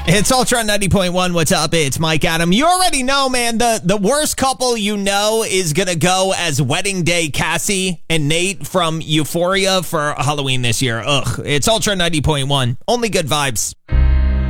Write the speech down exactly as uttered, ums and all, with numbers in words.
It's Ultra ninety point one. What's up? It's Mike Adam. You already know, man, the, the worst couple you know is going to go as Wedding Day Cassie and Nate from Euphoria for Halloween this year. Ugh. It's Ultra ninety point one. Only good vibes.